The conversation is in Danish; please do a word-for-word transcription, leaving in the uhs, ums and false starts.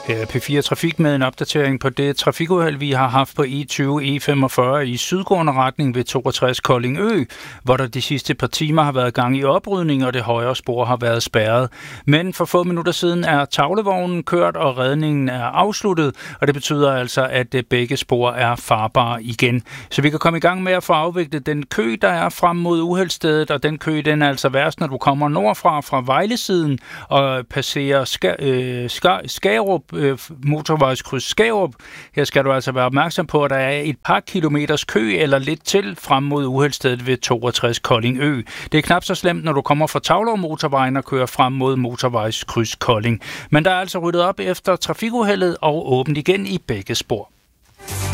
Her er P fire Trafik med en opdatering på det trafikuheld, vi har haft på E tyve E femogfyrre i sydgående retning ved toogtres Koldingø, hvor der de sidste par timer har været gang i oprydning, og det højre spor har været spærret. Men for få minutter siden er tavlevognen kørt, og redningen er afsluttet, og det betyder altså, at begge spor er farbare igen. Så vi kan komme i gang med at få afviklet den kø, der er frem mod uheldsstedet, og den kø, den er altså værst, når du kommer nordfra fra Vejlesiden og passerer Ska, øh, Ska, Skagerup, motorvejskryds Skagerup. Her skal du altså være opmærksom på, at der er et par kilometers kø eller lidt til frem mod uheldsstedet ved toogtres Koldingø. Det er knap så slemt, når du kommer fra Taulov motorvejen og kører frem mod motorvejskryds Kolding. Men der er altså ryddet op efter trafikuheldet og åbent igen i begge spor.